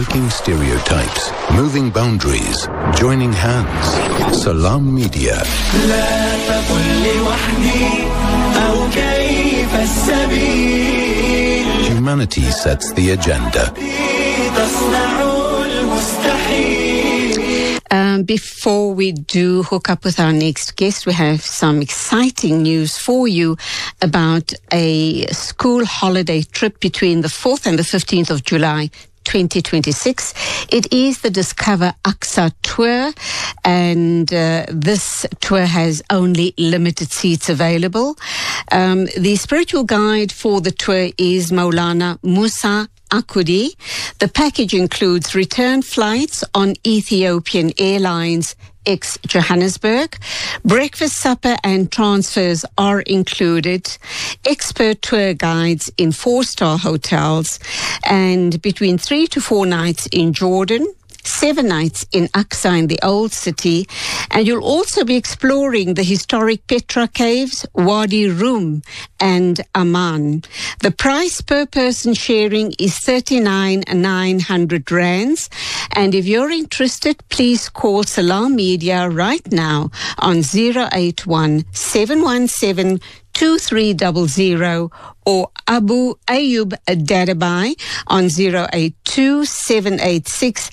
Breaking stereotypes, moving boundaries, joining hands. Salam Media. Humanity sets the agenda. Before we do hook up with our next guest, we have some exciting news for you about a school holiday trip between the 4th and the 15th of July 2026. It is the Discover Aqsa tour, and this tour has only limited seats available. The spiritual guide for the tour is Maulana Musa Akudi. The package includes return flights on Ethiopian Airlines ex-Johannesburg. Breakfast, supper and transfers are included. Expert tour guides in 4-star hotels, and between 3 to 4 nights in Jordan, 7 nights in Aqsa in the Old City, and you'll also be exploring the historic Petra Caves, Wadi Rum and Amman. The price per person sharing is 39,900 rands, and if you're interested, please call Salam Media right now on 081 717 2300 or Abu Ayyub Dadabai on 082 786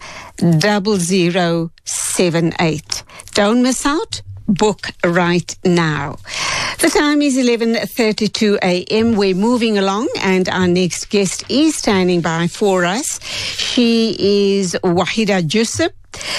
0078. Don't miss out. Book right now. The time is 11:32 a.m. We're moving along, and our next guest is standing by for us. She is Wahida Jusub.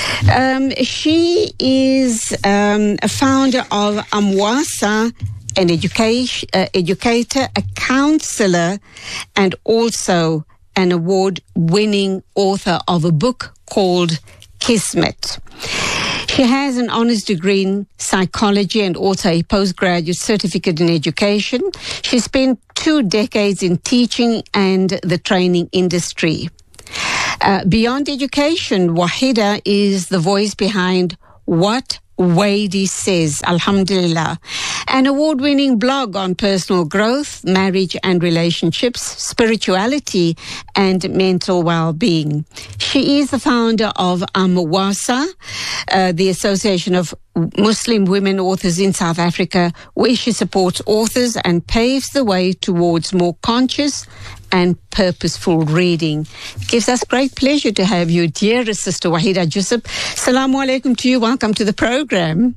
She is a founder of Amwasa, an educator, a counselor, and also an award-winning author of a book called Kismet. She has an honors degree in psychology and also a postgraduate certificate in education. She spent 2 decades in teaching and the training industry. Beyond education, Wahida is the voice behind What Wadi Says, Alhamdulillah, an award-winning blog on personal growth, marriage and relationships, spirituality and mental well-being. She is the founder of Amwasa, the Association of Muslim Women Authors in South Africa, where she supports authors and paves the way towards more conscious and purposeful reading. It gives us great pleasure to have you, dear Sister Wahida Jusub. Assalamu alaikum to you. Welcome to the program.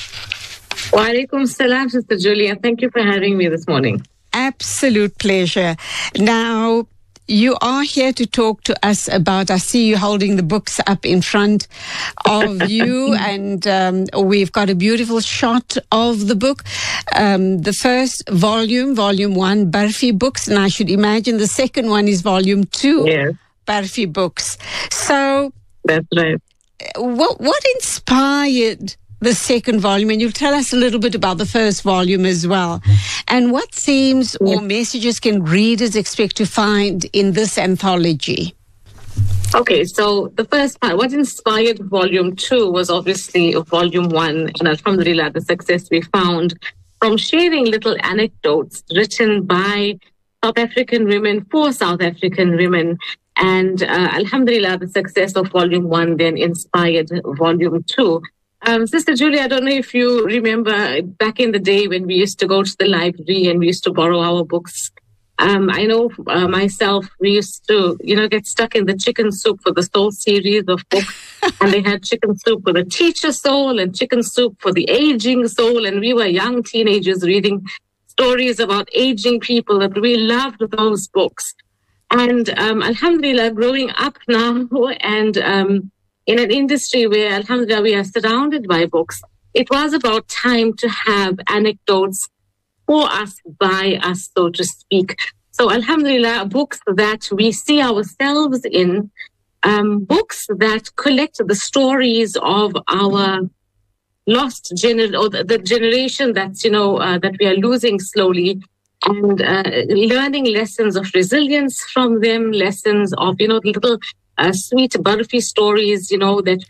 Wa alaikum salam, Sister Julia. Thank you for having me this morning. Absolute pleasure. Now, you are here to talk to us about, I see you holding the books up in front of you, and we've got a beautiful shot of the book. The first volume, Volume 1, Barfi Books, and I should imagine the second one is Volume 2, yes. Barfi Books. So, that's right. What inspired the second volume? And you'll tell us a little bit about the first volume as well. And what themes or messages can readers expect to find in this anthology? Okay, so the first part, what inspired Volume 2 was obviously Volume 1, and alhamdulillah, the success we found from sharing little anecdotes written by South African women for South African women. And alhamdulillah, the success of Volume 1 then inspired Volume 2. Sister Julia, I don't know if you remember back in the day when we used to go to the library and we used to borrow our books. I know myself, we used to, get stuck in the Chicken Soup for the Soul series of books. And they had Chicken Soup for the teacher soul and Chicken Soup for the aging soul. And we were young teenagers reading stories about aging people, that we loved those books. And alhamdulillah, growing up now and in an industry where, alhamdulillah, we are surrounded by books, it was about time to have anecdotes for us, by us, so to speak. So, alhamdulillah, books that we see ourselves in, books that collect the stories of our lost the generation that's, that we are losing slowly, and learning lessons of resilience from them, lessons of, little sweet Barfi stories, that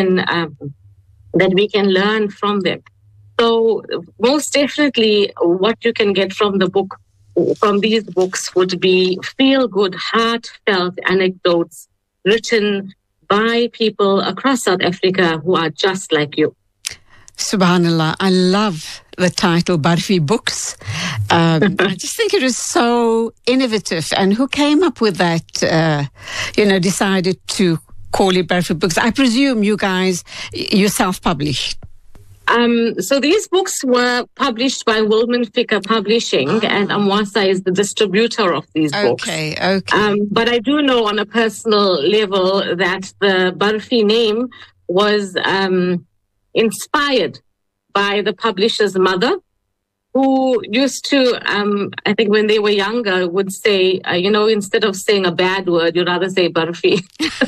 we can learn from them. So most definitely what you can get from these books would be feel-good, heartfelt anecdotes, written by people across South Africa who are just like you. Subhanallah, I love the title Barfi Books. I just think it is so innovative. And who came up with that, decided to call it Barfi Books? I presume you guys, you self-published. So these books were published by Wilman Fikr Publishing, and Amwasa is the distributor of these books. Okay. But I do know on a personal level that the Barfi name was inspired by the publisher's mother, who used to, I think when they were younger, would say, instead of saying a bad word, you'd rather say Barfi.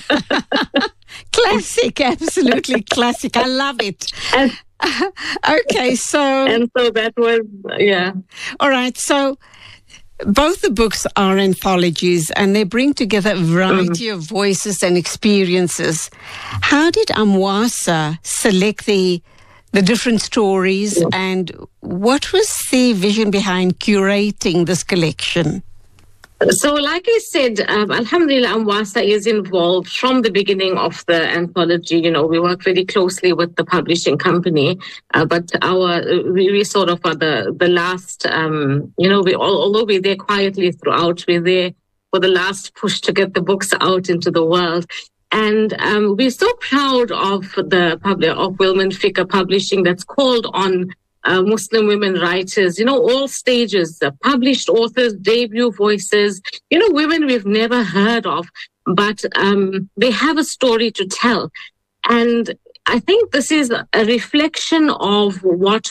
Classic, absolutely classic. I love it. Okay, so... And so that was, yeah. All right, so both the books are anthologies and they bring together a variety of voices and experiences. How did Amwasa select the different stories, and what was the vision behind curating this collection? So, like I said, Alhamdulillah, Amwasa is involved from the beginning of the anthology. We work very closely with the publishing company, but we sort of are the last, although we're there quietly throughout, we're there for the last push to get the books out into the world. And we're so proud of of Wilman Fikr Publishing that's called on Muslim women writers, all stages, published authors, debut voices, women we've never heard of, but they have a story to tell. And I think this is a reflection of what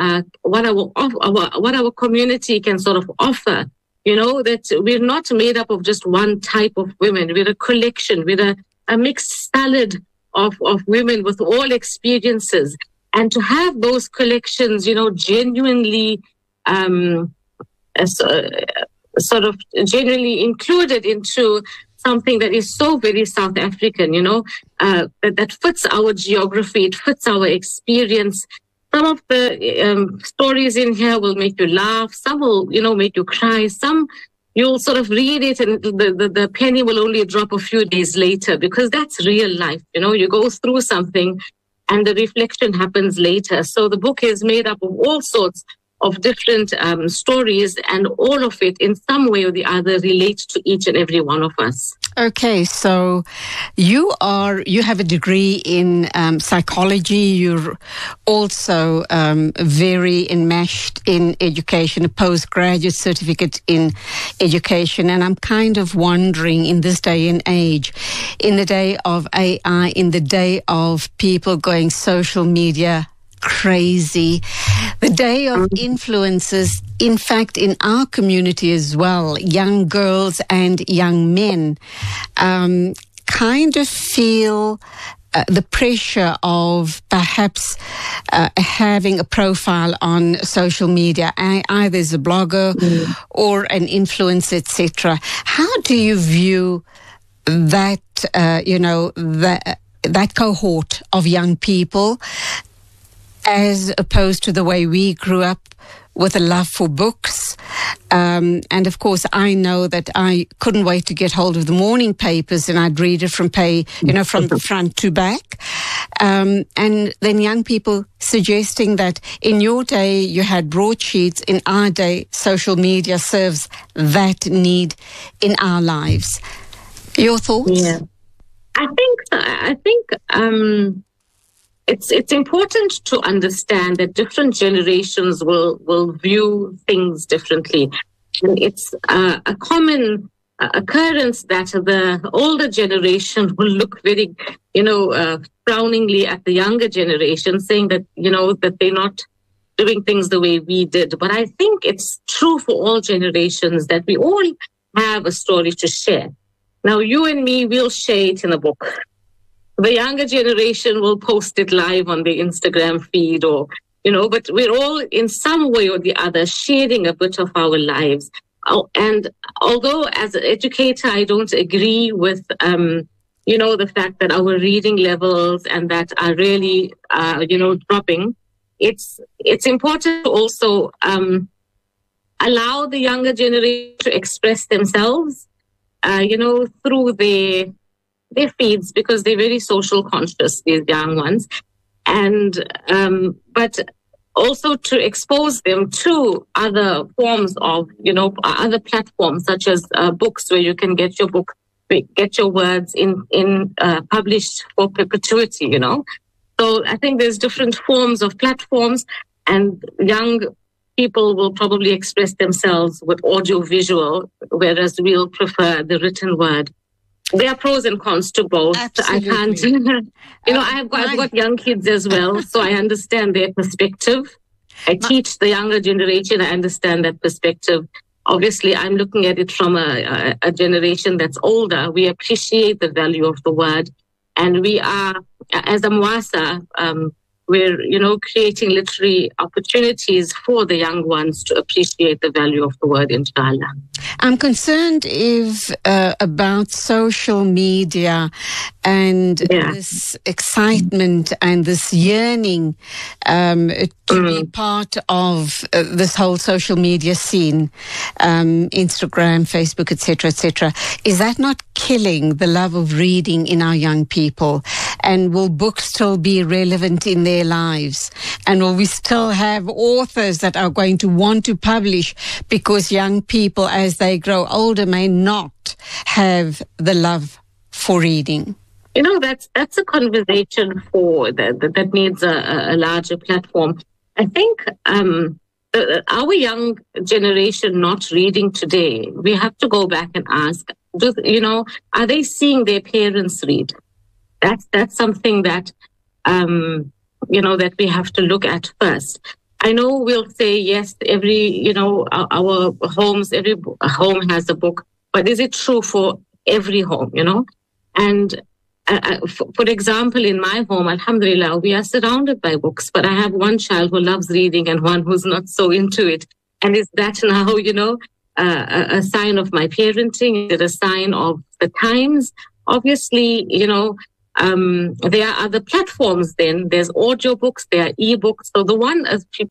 our community can sort of offer. That we're not made up of just one type of women. We're a collection. We're a mixed salad of women with all experiences. And to have those collections, genuinely genuinely included into something that is so very South African, that fits our geography, it fits our experience. Some of the stories in here will make you laugh. Some will, make you cry. Some you'll sort of read it and the penny will only drop a few days later, because that's real life. You go through something and the reflection happens later. So the book is made up of all sorts of different stories, and all of it in some way or the other relates to each and every one of us. Okay, so you have a degree in psychology. You're also very enmeshed in education, a postgraduate certificate in education. And I'm kind of wondering, in this day and age, in the day of AI, in the day of people going social media crazy, the day of influencers, in fact, in our community as well, young girls and young men kind of feel the pressure of perhaps having a profile on social media, either as a blogger or an influencer, etc. How do you view that, that cohort of young people, as opposed to the way we grew up with a love for books? And of course, I know that I couldn't wait to get hold of the morning papers, and I'd read it from from the front to back. And then young people suggesting that in your day you had broadsheets, in our day social media serves that need in our lives. Your thoughts? Yeah, I think. It's important to understand that different generations will view things differently. And it's a common occurrence that the older generation will look very, frowningly at the younger generation, saying that, that they're not doing things the way we did. But I think it's true for all generations that we all have a story to share. Now, you and me, we'll share it in a book. The younger generation will post it live on their Instagram feed but we're all in some way or the other sharing a bit of our lives. And although as an educator, I don't agree with, the fact that our reading levels and that are really, dropping, it's important to also allow the younger generation to express themselves, through their their feeds because they're very social conscious, these young ones. And, but also to expose them to other forms of, other platforms such as books where you can get your book, get your words in published for perpetuity, So I think there's different forms of platforms, and young people will probably express themselves with audio visual, whereas we'll prefer the written word. There are pros and cons to both. Absolutely. I can't, I've got young kids as well, so I understand their perspective. I teach the younger generation. I understand that perspective. Obviously, I'm looking at it from a generation that's older. We appreciate the value of the word. And we are, as a Mwasa, we're, creating literary opportunities for the young ones to appreciate the value of the word, inshallah. I'm concerned about social media and this excitement and this yearning to be part of this whole social media scene, Instagram, Facebook, etc., etc. Is that not killing the love of reading in our young people? And will books still be relevant in their lives? And will we still have authors that are going to want to publish because young people, as they grow older, may not have the love for reading? That's a conversation that needs a larger platform. I think our young generation not reading today, we have to go back and ask, are they seeing their parents read? That's something that, that we have to look at first. I know we'll say, yes, our homes, every home has a book, but is it true for every home, And for example, in my home, alhamdulillah, we are surrounded by books, but I have one child who loves reading and one who's not so into it. And is that now, a sign of my parenting? Is it a sign of the times? Obviously, there are other platforms then. There's audiobooks, there are ebooks. So the one,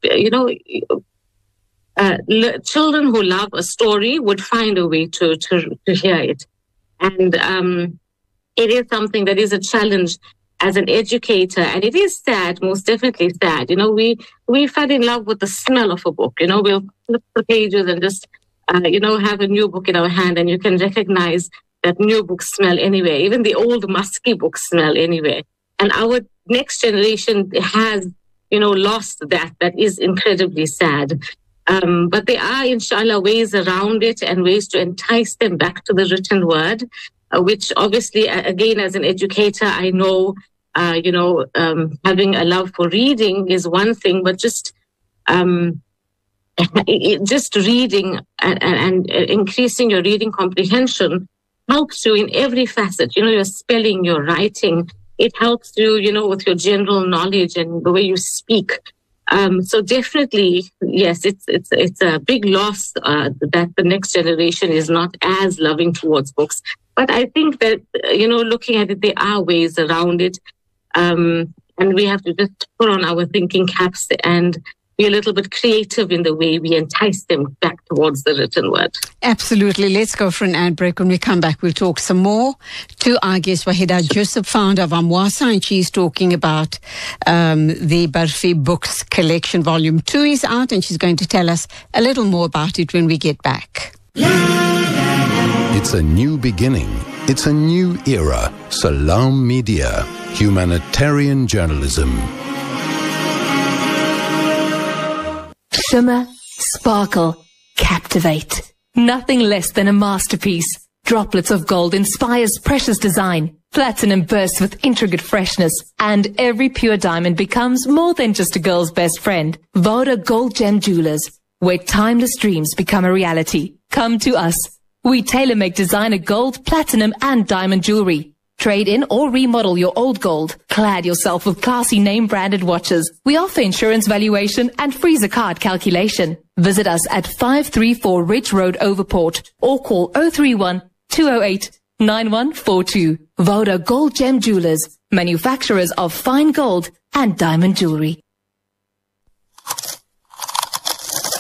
children who love a story would find a way to hear it. And it is something that is a challenge as an educator. And it is sad, most definitely sad. We fell in love with the smell of a book. We'll flip the pages and just, have a new book in our hand, and you can recognize that new books smell anyway. Even the old musky books smell anyway. And our next generation has, lost that. That is incredibly sad. But there are, inshallah, ways around it and ways to entice them back to the written word, which obviously, again, as an educator, I know, having a love for reading is one thing, but just reading and increasing your reading comprehension helps you in every facet, your spelling, your writing. It helps you, with your general knowledge and the way you speak. So definitely, yes, it's a big loss that the next generation is not as loving towards books. But I think that, looking at it, there are ways around it. And we have to just put on our thinking caps and be a little bit creative in the way we entice them back towards the written word. Absolutely. Let's go for an ad break. When we come back, we'll talk some more to our guest, Wahida Joseph, founder of Mwasa, and she's talking about the Barfi Books Collection. Volume 2 is out, and she's going to tell us a little more about it when we get back. It's a new beginning. It's a new era. Salam Media. Humanitarian journalism. Shimmer, sparkle, captivate. Nothing less than a masterpiece. Droplets of gold inspires precious design. Platinum bursts with intricate freshness. And every pure diamond becomes more than just a girl's best friend. Voda Gold Gem Jewelers, where timeless dreams become a reality. Come to us. We tailor-make designer gold, platinum and diamond jewelry. Trade in or remodel your old gold. Clad yourself with classy name-branded watches. We offer insurance valuation and free zakat calculation. Visit us at 534 Ridge Road, Overport, or call 031-208-9142. Voda Gold Gem Jewelers, manufacturers of fine gold and diamond jewelry.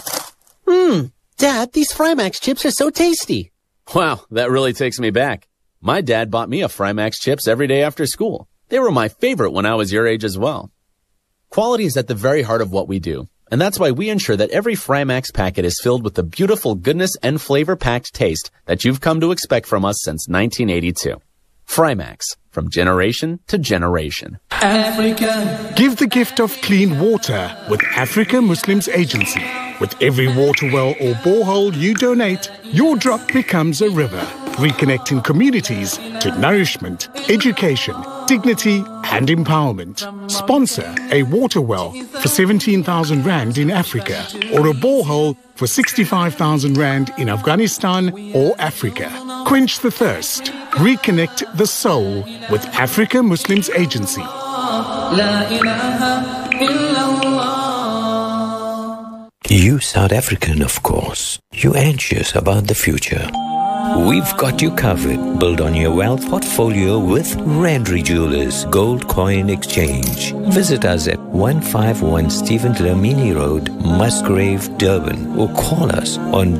Dad, these Frymax chips are so tasty. Wow, that really takes me back. My dad bought me a Frymax chips every day after school. They were my favorite when I was your age as well. Quality is at the very heart of what we do, and that's why we ensure that every Frymax packet is filled with the beautiful goodness and flavor-packed taste that you've come to expect from us since 1982. Frymax, from generation to generation. Africa. Give the gift of clean water with Africa Muslims Agency. With every water well or borehole you donate, your drop becomes a river, reconnecting communities to nourishment, education, dignity and empowerment. Sponsor a water well for 17,000 Rand in Africa or a borehole for 65,000 Rand in Afghanistan or Africa. Quench the thirst. Reconnect the soul with Africa Muslims Agency. You South African, of course. You anxious about the future. We've got you covered. Build on your wealth portfolio with Randry Jewelers Gold Coin Exchange. Visit us at 151 Stephen Dlamini Road, Musgrave, Durban, or call us on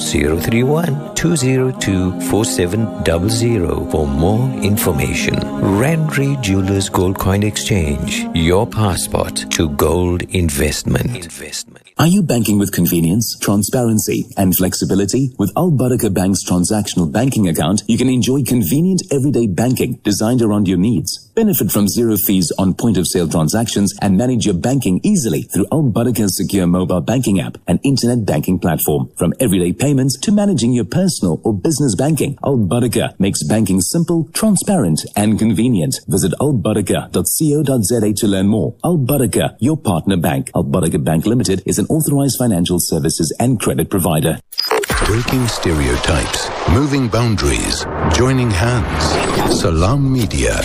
031-202-4700 for more information. Randry Jewelers Gold Coin Exchange, your passport to gold investment. Are you banking with convenience, transparency, and flexibility? With Al Barakah Bank's transactional banking account, you can enjoy convenient everyday banking designed around your needs. Benefit from zero fees on point-of-sale transactions and manage your banking easily through Al Barakah's secure mobile banking app and internet banking platform. From everyday payments to managing your personal or business banking, Al Barakah makes banking simple, transparent, and convenient. Visit albarakah.co.za to learn more. Al Barakah, your partner bank. Al Barakah Bank Limited is an authorized financial services and credit provider. Breaking stereotypes, moving boundaries, joining hands. Salam Media.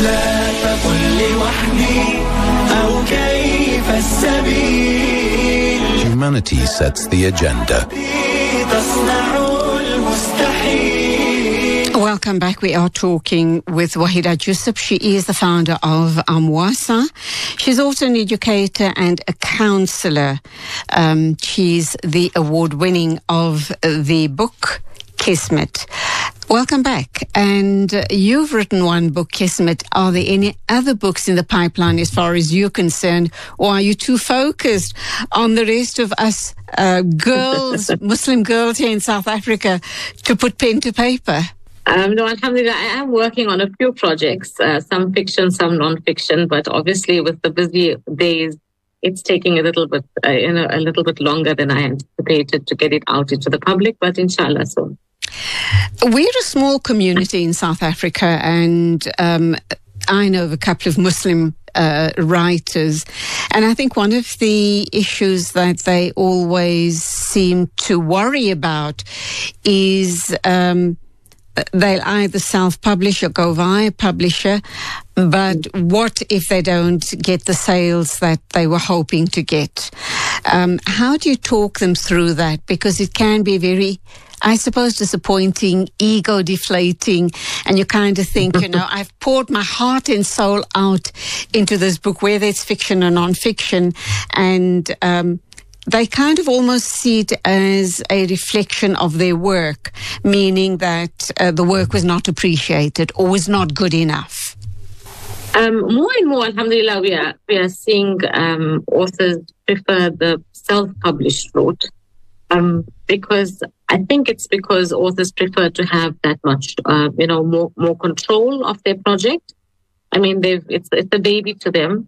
Humanity sets the agenda. Welcome back. We are talking with Wahida Jusuf. She is the founder of Amwasa. She's also an educator and a counselor. She's the award-winning of the book Kismet. Welcome back. And you've written one book, Kismet. Are there any other books in the pipeline as far as you're concerned, or are you too focused on the rest of us girls, Muslim girls here in South Africa, to put pen to paper? No, alhamdulillah, I am working on a few projects, some fiction, some non-fiction, but obviously with the busy days, it's taking a little bit longer than I anticipated to get it out into the public, but inshallah soon. We're a small community in South Africa, and I know of a couple of Muslim writers, and I think one of the issues that they always seem to worry about is they'll either self-publish or go via publisher, but what if they don't get the sales that they were hoping to get? How do you talk them through that? Because it can be very, I suppose, disappointing, ego-deflating, and you kind of think, I've poured my heart and soul out into this book, whether it's fiction or non-fiction, and they kind of almost see it as a reflection of their work, meaning that the work was not appreciated or was not good enough. More and more, alhamdulillah, we are seeing authors prefer the self-published route, because I think it's because authors prefer to have that much, more control of their project. I mean, it's a baby to them,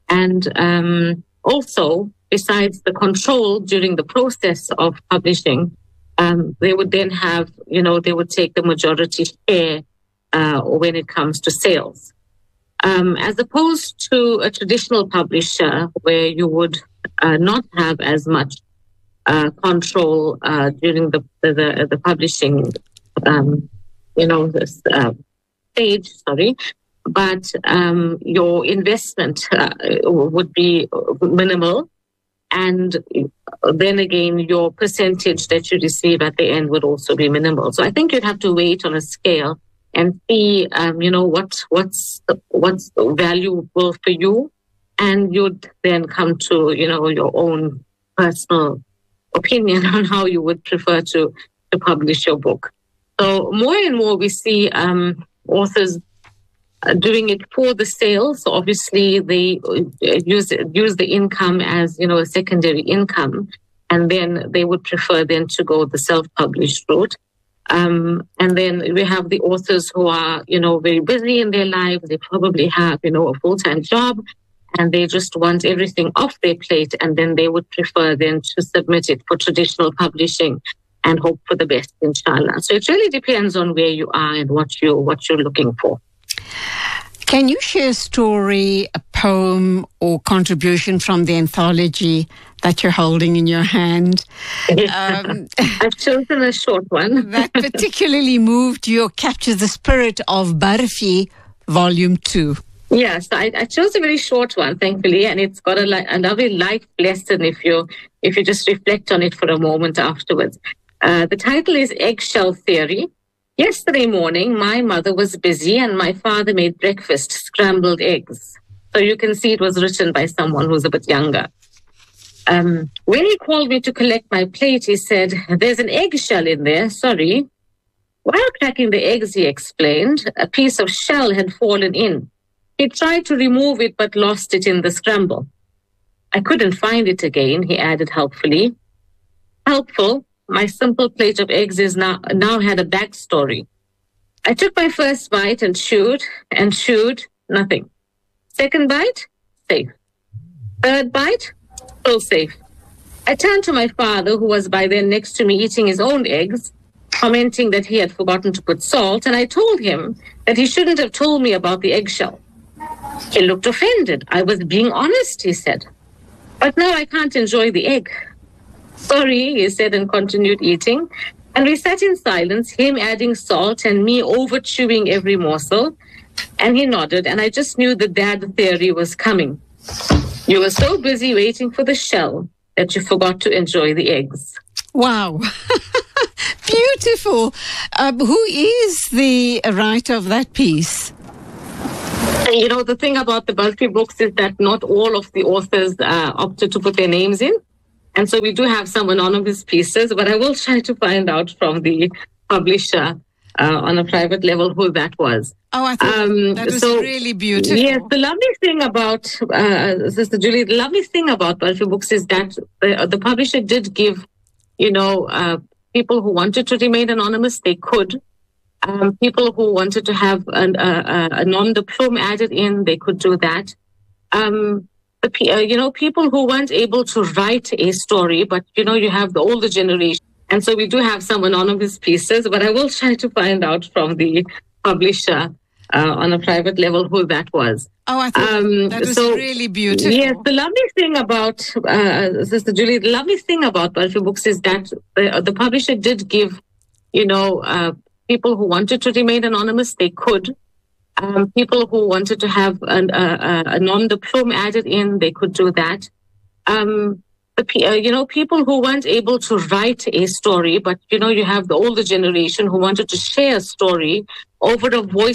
and also, besides the control during the process of publishing, they would then have, they would take the majority share when it comes to sales. As opposed to a traditional publisher where you would not have as much control during the publishing, stage, but your investment would be minimal. And then again, your percentage that you receive at the end would also be minimal. So I think you'd have to wait on a scale and see, what's valuable for you, and you'd then come to, your own personal opinion on how you would prefer to publish your book. So more and more we see authors doing it for the sale. So obviously they use the income as, a secondary income. And then they would prefer then to go the self-published route. And then we have the authors who are, very busy in their lives. They probably have, a full-time job, and they just want everything off their plate. And then they would prefer then to submit it for traditional publishing and hope for the best, inshallah. So it really depends on where you are and what you're looking for. Can you share a story, a poem, or contribution from the anthology that you're holding in your hand? I've chosen a short one. That particularly moved you or captured the spirit of Barfi, Volume 2. Yes, I chose a very short one, thankfully, and it's got a lovely life lesson if you just reflect on it for a moment afterwards. The title is Eggshell Theory. Yesterday morning, my mother was busy and my father made breakfast, scrambled eggs. So you can see it was written by someone who's a bit younger. When he called me to collect my plate, he said, "There's an eggshell in there, sorry." While cracking the eggs, he explained, a piece of shell had fallen in. He tried to remove it but lost it in the scramble. I couldn't find it again, he added helpfully. Helpful. My simple plate of eggs now had a backstory. I took my first bite and chewed, nothing. Second bite, safe. Third bite, still safe. I turned to my father, who was by then next to me eating his own eggs, commenting that he had forgotten to put salt, and I told him that he shouldn't have told me about the eggshell. He looked offended. I was being honest, he said. But now I can't enjoy the egg. Sorry, he said and continued eating. And we sat in silence, him adding salt and me over-chewing every morsel. And he nodded, and I just knew the dad theory was coming. You were so busy waiting for the shell that you forgot to enjoy the eggs. Wow. Beautiful. Who is the writer of that piece? The thing about the Barfi books is that not all of the authors opted to put their names in. And so we do have some anonymous pieces, but I will try to find out from the publisher on a private level who that was. Oh, I think that was really beautiful. Yes, the lovely thing about, Sister Julie, the lovely thing about Barfi books is that the publisher did give, people who wanted to remain anonymous, they could. People who wanted to have a non-diplom added in, they could do that. People who weren't able to write a story, but, you have the older generation. And so we do have some anonymous pieces, but I will try to find out from the publisher on a private level who that was. Oh, I think that was really beautiful. Yes, the lovely thing about, Sister Julie, the lovely thing about Barfi books is that the publisher did give, people who wanted to remain anonymous, they could. People who wanted to have a non-diplom added in, they could do that. People who weren't able to write a story, but, you have the older generation who wanted to share a story over a voice